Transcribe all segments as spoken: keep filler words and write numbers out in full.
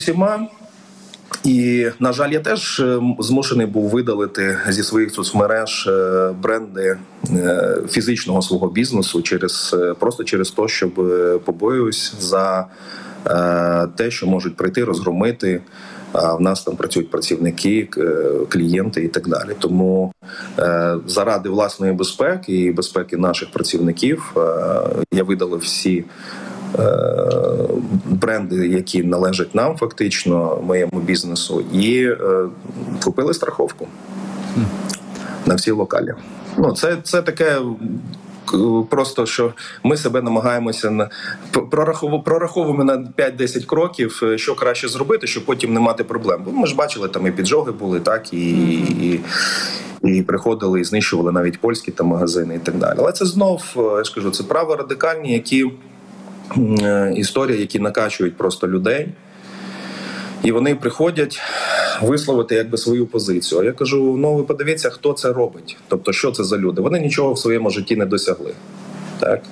усіма. І, на жаль, я теж змушений був видалити зі своїх соцмереж бренди фізичного свого бізнесу через просто через те, щоб побоююсь за те, що можуть прийти, розгромити. А в нас там працюють працівники, клієнти і так далі. Тому заради власної безпеки і безпеки наших працівників я видалив всі бренди, які належать нам фактично, моєму бізнесу, і е, купили страховку mm. на всі локалі. Ну, це, це таке просто, що ми себе намагаємося на прораховуємо, прораховуємо на п'ять-десять кроків, що краще зробити, щоб потім не мати проблем. Бо ми ж бачили, там і піджоги були, так, і, і, і приходили і знищували навіть польські там магазини і так далі. Але це знов, я ж кажу, це праворадикальні, які історії, які накачують просто людей, і вони приходять висловити якби свою позицію. А я кажу, ну ви подивіться, хто це робить. Тобто, що це за люди? Вони нічого в своєму житті не досягли. Так?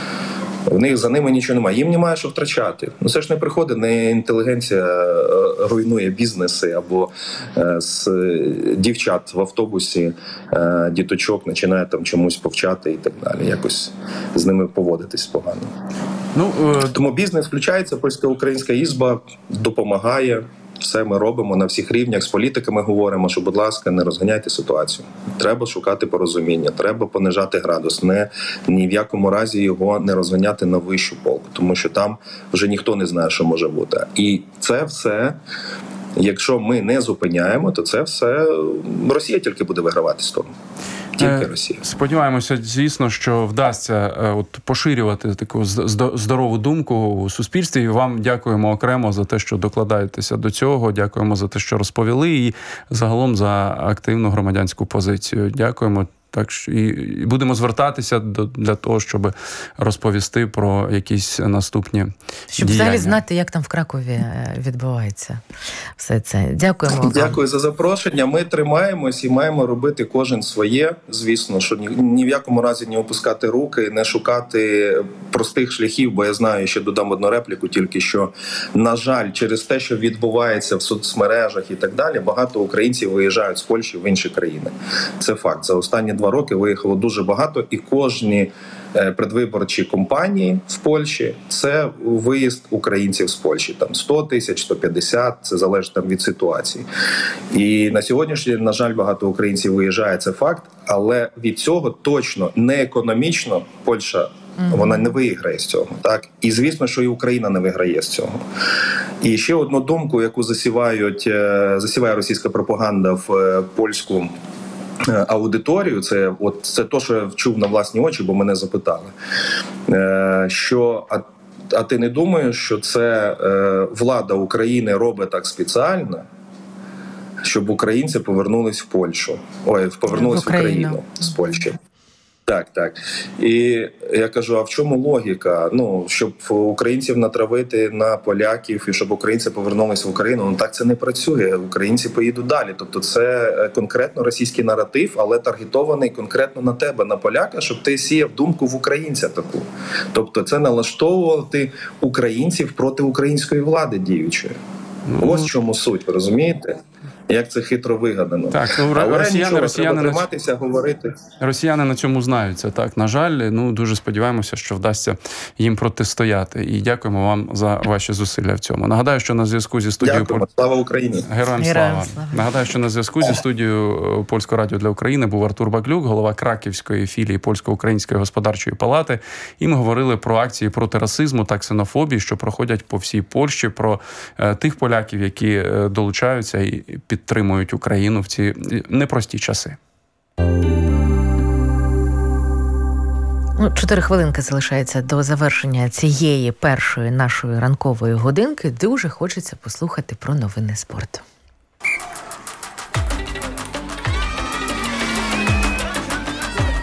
В них, за ними нічого немає. Їм немає що втрачати. Ну це ж не приходить, не інтелігенція руйнує бізнеси або е, з дівчат в автобусі, е, діточок починає там чомусь повчати і так далі. Якось з ними поводитись погано. Ну, е... Тому бізнес включається, польсько-українська ізба допомагає. Все ми робимо на всіх рівнях, з політиками говоримо, що, будь ласка, не розганяйте ситуацію. Треба шукати порозуміння, треба понижати градус, не, ні в якому разі його не розганяти на вищу полку, тому що там вже ніхто не знає, що може бути. І це все, якщо ми не зупиняємо, то це все Росія тільки буде вигравати з того. Тільки Росія. Сподіваємося, звісно, що вдасться от поширювати таку здорову думку у суспільстві. І вам дякуємо окремо за те, що докладаєтеся до цього. Дякуємо за те, що розповіли, і загалом за активну громадянську позицію. Дякуємо. Так що і будемо звертатися до для того, щоб розповісти про якісь наступні щоб діяння. Взагалі знати, як там в Кракові відбувається все це. Дякуємо. Дякую за запрошення. Ми тримаємось і маємо робити кожен своє. Звісно, що ні, ні в якому разі не опускати руки, не шукати простих шляхів, бо я знаю, ще додам одну репліку, тільки що, на жаль, через те, що відбувається в соцмережах і так далі, багато українців виїжджають з Польщі в інші країни. Це факт. За останні два роки виїхало дуже багато, і кожні предвиборчі кампанії в Польщі – це виїзд українців з Польщі. Там сто тисяч, сто п'ятдесят, це залежить там від ситуації. І на сьогоднішній день, на жаль, багато українців виїжджає, це факт, але від цього точно не економічно Польща вона не виграє з цього, так? І звісно, що і Україна не виграє з цього. І ще одну думку, яку засівають, засіває російська пропаганда в польську аудиторію, це от це то, що я чув на власні очі, бо мене запитали. Що а, а ти не думаєш, що це влада України робить так спеціально, щоб українці повернулись в Польщу, ой, повернулись в Україну, в Україну з Польщі? Так, так. І я кажу, а в чому логіка? Ну, щоб українців натравити на поляків і щоб українці повернулися в Україну, ну так це не працює. Українці поїдуть далі. Тобто це конкретно російський наратив, але таргетований конкретно на тебе, на поляка, щоб ти сіяв думку в українця таку. Тобто це налаштовувати українців проти української влади діючої. Ну, ось в чому суть, ви розумієте? Як це хитро вигадано. Так, ну, але росіяни, нічого, росіяни треба триматися, говорити. Росіяни на цьому знаються, так, на жаль. Ну, дуже сподіваємося, що вдасться їм протистояти. І дякуємо вам за ваші зусилля в цьому. Нагадаю, що на зв'язку зі студією... Дякуємо. Слава Україні! Героям слава! Нагадаю, що на зв'язку зі студією Польського радіо для України був Артур Баклюк, голова Краківської філії Польсько-Української господарчої палати. І ми говорили про акції проти расизму та ксенофобії, що проходять по всій Польщі, про е, тих поляків, які е, долучаються і підтримують Україну в ці непрості часи. Ну, чотири хвилинки залишається до завершення цієї першої нашої ранкової годинки. Дуже хочеться послухати про новини спорту.